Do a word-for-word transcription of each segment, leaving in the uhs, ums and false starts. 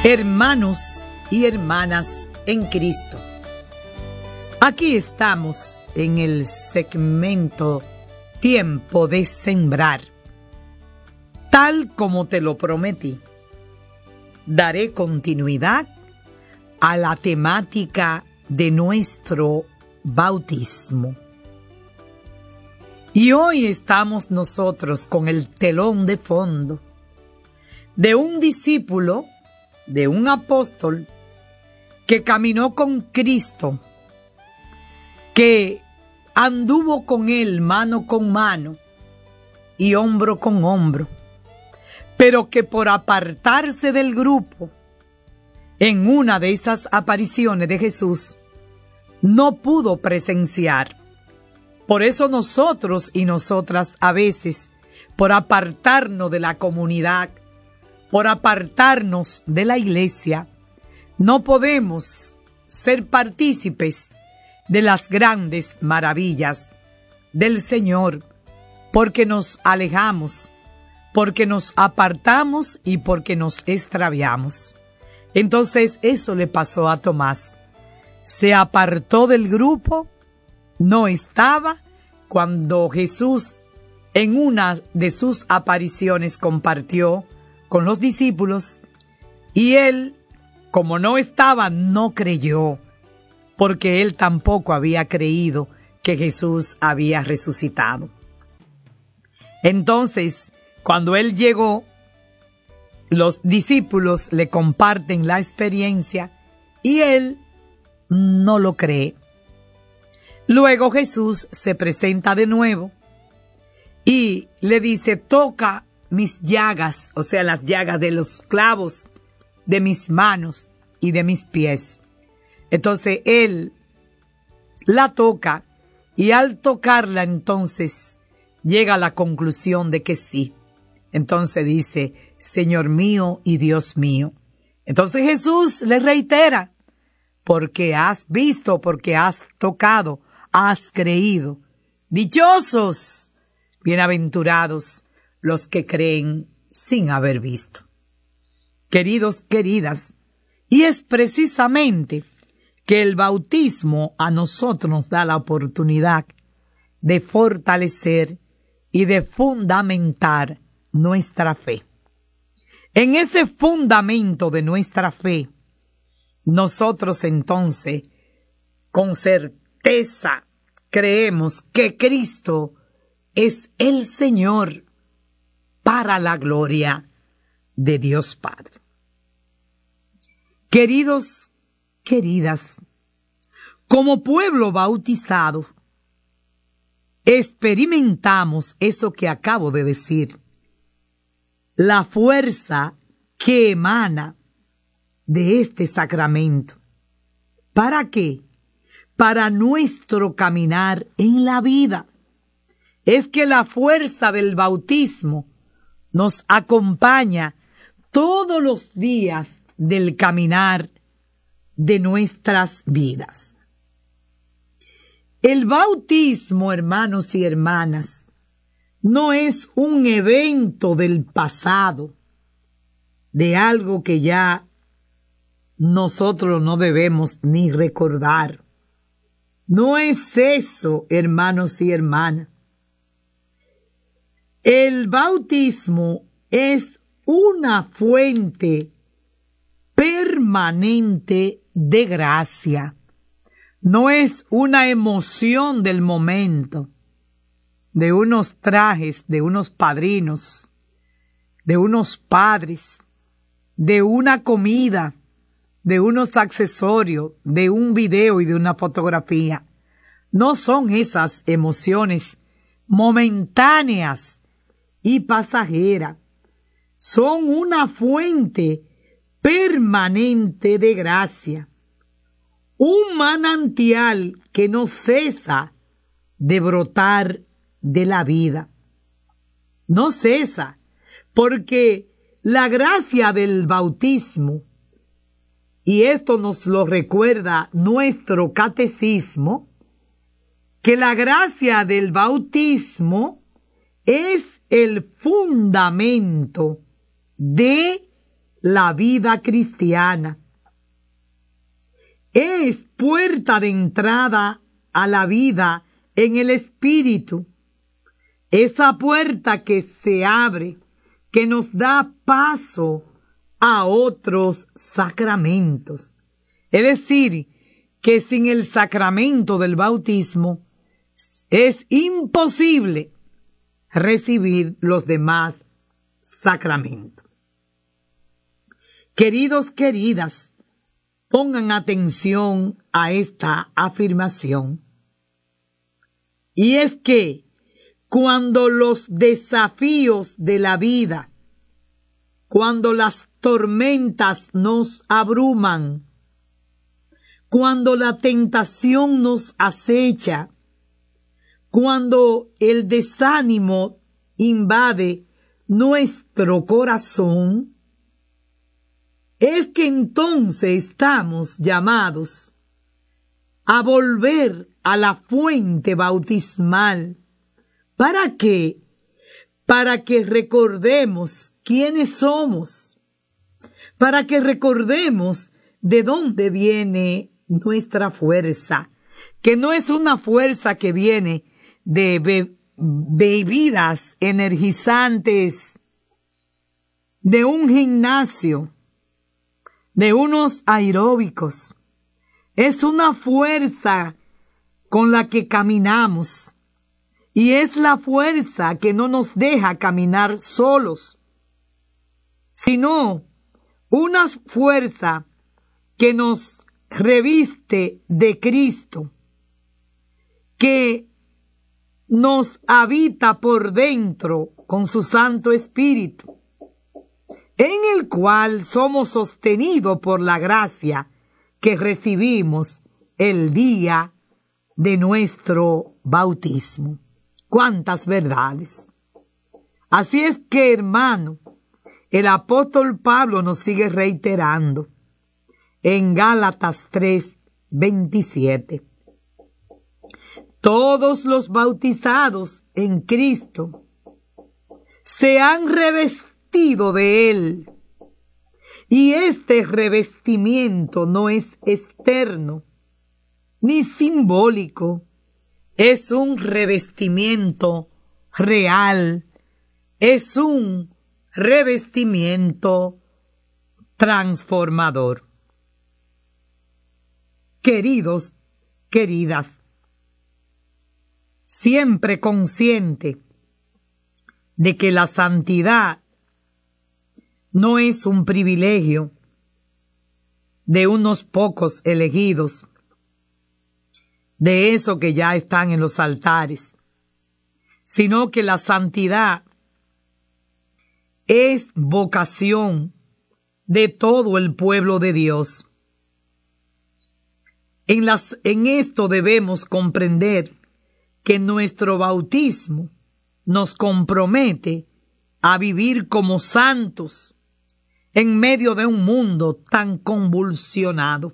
Hermanos y hermanas en Cristo, aquí estamos en el segmento Tiempo de Sembrar. Tal como te lo prometí, daré continuidad a la temática de nuestro bautismo. Y hoy estamos nosotros con el telón de fondo de un discípulo, de un apóstol que caminó con Cristo, que anduvo con él mano con mano y hombro con hombro, pero que por apartarse del grupo en una de esas apariciones de Jesús no pudo presenciar. Por eso nosotros y nosotras a veces, por apartarnos de la comunidad, por apartarnos de la iglesia, no podemos ser partícipes de las grandes maravillas del Señor, porque nos alejamos, porque nos apartamos y porque nos extraviamos. Entonces eso le pasó a Tomás. Se apartó del grupo, no estaba cuando Jesús en una de sus apariciones compartió con los discípulos, y él, como no estaba, no creyó, porque él tampoco había creído que Jesús había resucitado. Entonces, cuando él llegó, los discípulos le comparten la experiencia y él no lo cree. Luego Jesús se presenta de nuevo y le dice: toca mis llagas, o sea, las llagas de los clavos de mis manos y de mis pies. Entonces él la toca y al tocarla entonces llega a la conclusión de que sí. Entonces dice: Señor mío y Dios mío. Entonces Jesús le reitera: porque has visto, porque has tocado, has creído. Dichosos, bienaventurados los que creen sin haber visto. Queridos, queridas, y es precisamente que el bautismo a nosotros nos da la oportunidad de fortalecer y de fundamentar nuestra fe. En ese fundamento de nuestra fe, nosotros entonces, con certeza, creemos que Cristo es el Señor para la gloria de Dios Padre. Queridos, queridas, como pueblo bautizado, experimentamos eso que acabo de decir, la fuerza que emana de este sacramento. ¿Para qué? Para nuestro caminar en la vida. Es que la fuerza del bautismo nos acompaña todos los días del caminar de nuestras vidas. El bautismo, hermanos y hermanas, no es un evento del pasado, de algo que ya nosotros no debemos ni recordar. No es eso, hermanos y hermanas. El bautismo es una fuente permanente de gracia. No es una emoción del momento, de unos trajes, de unos padrinos, de unos padres, de una comida, de unos accesorios, de un video y de una fotografía. No son esas emociones momentáneas y pasajeras. Son una fuente permanente de gracia, un manantial que no cesa de brotar de la vida. No cesa, porque la gracia del bautismo, y esto nos lo recuerda nuestro catecismo, que la gracia del bautismo es el fundamento de la vida cristiana. Es puerta de entrada a la vida en el Espíritu. Esa puerta que se abre, que nos da paso a otros sacramentos. Es decir, que sin el sacramento del bautismo es imposible recibir los demás sacramentos. Queridos, queridas, pongan atención a esta afirmación. Y es que cuando los desafíos de la vida, cuando las tormentas nos abruman, cuando la tentación nos acecha, cuando el desánimo invade nuestro corazón, es que entonces estamos llamados a volver a la fuente bautismal. ¿Para qué? Para que recordemos quiénes somos, para que recordemos de dónde viene nuestra fuerza, que no es una fuerza que viene de be- bebidas energizantes, de un gimnasio, de unos aeróbicos. Es una fuerza con la que caminamos y es la fuerza que no nos deja caminar solos, sino una fuerza que nos reviste de Cristo, que nos habita por dentro con su Santo Espíritu, en el cual somos sostenidos por la gracia que recibimos el día de nuestro bautismo. ¡Cuántas verdades! Así es que, hermano, el apóstol Pablo nos sigue reiterando en Gálatas tres, veintisiete. Todos los bautizados en Cristo se han revestido de Él. Y este revestimiento no es externo ni simbólico, es un revestimiento real, es un revestimiento transformador. Queridos, queridas, siempre consciente de que la santidad no es un privilegio de unos pocos elegidos, de esos que ya están en los altares, sino que la santidad es vocación de todo el pueblo de Dios. En, las, en esto debemos comprender que nuestro bautismo nos compromete a vivir como santos en medio de un mundo tan convulsionado.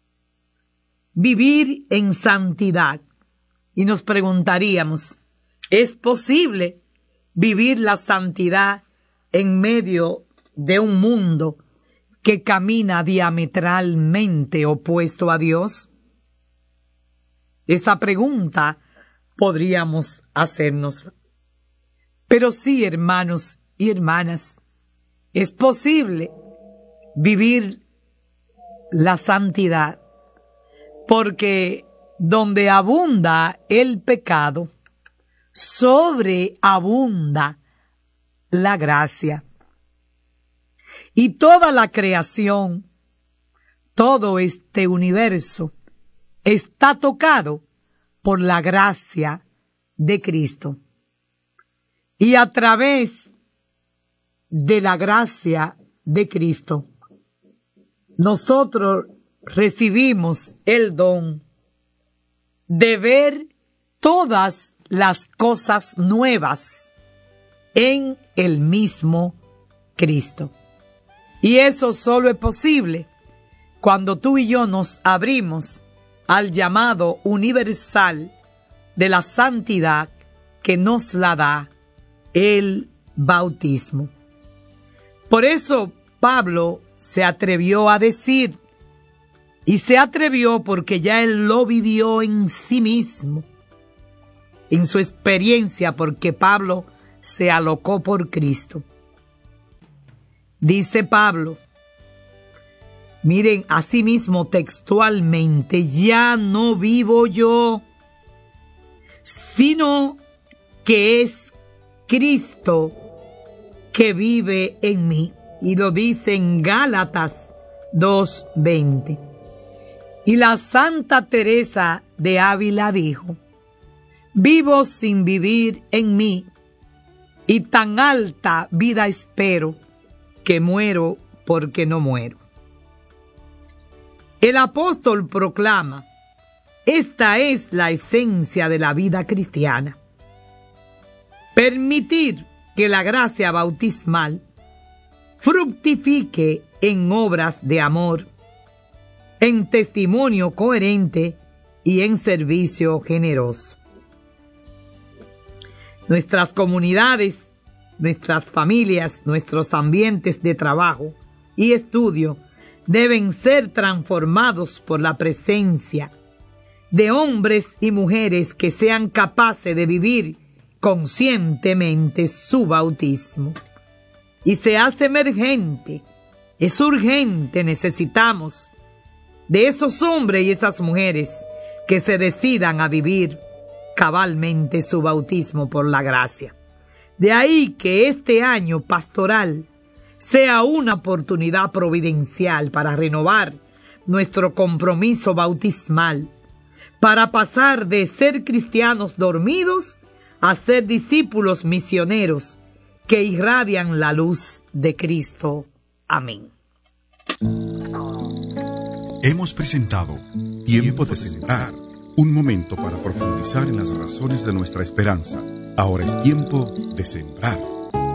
Vivir en santidad. Y nos preguntaríamos, ¿es posible vivir la santidad en medio de un mundo que camina diametralmente opuesto a Dios? Esa pregunta podríamos hacernos. Pero sí, hermanos y hermanas, es posible vivir la santidad, porque donde abunda el pecado, sobreabunda la gracia. Y toda la creación, todo este universo, está tocado por la gracia de Cristo. Y a través de la gracia de Cristo, nosotros recibimos el don de ver todas las cosas nuevas en el mismo Cristo. Y eso solo es posible cuando tú y yo nos abrimos al llamado universal de la santidad que nos la da el bautismo. Por eso Pablo se atrevió a decir, y se atrevió porque ya él lo vivió en sí mismo, en su experiencia, porque Pablo se alocó por Cristo. Dice Pablo, miren, así mismo textualmente, ya no vivo yo, sino que es Cristo que vive en mí. Y lo dice en Gálatas dos veinte. Y la Santa Teresa de Ávila dijo, vivo sin vivir en mí, y tan alta vida espero, que muero porque no muero. El apóstol proclama, esta es la esencia de la vida cristiana. Permitir que la gracia bautismal fructifique en obras de amor, en testimonio coherente y en servicio generoso. Nuestras comunidades, nuestras familias, nuestros ambientes de trabajo y estudio deben ser transformados por la presencia de hombres y mujeres que sean capaces de vivir conscientemente su bautismo. Y se hace emergente, es urgente, necesitamos de esos hombres y esas mujeres que se decidan a vivir cabalmente su bautismo por la gracia. De ahí que este año pastoral sea una oportunidad providencial para renovar nuestro compromiso bautismal, para pasar de ser cristianos dormidos a ser discípulos misioneros que irradian la luz de Cristo. Amén. Hemos presentado Tiempo de Sembrar, un momento para profundizar en las razones de nuestra esperanza. Ahora es tiempo de sembrar.